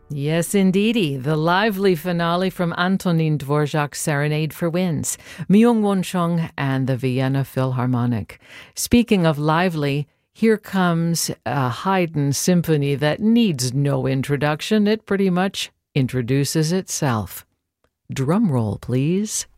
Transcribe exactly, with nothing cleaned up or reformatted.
Yes, indeedy. The lively finale from Antonin Dvorak's Serenade for Winds, Myung-Won Chung and the Vienna Philharmonic. Speaking of lively, here comes a Haydn symphony that needs no introduction. It pretty much introduces itself. Drum roll, please.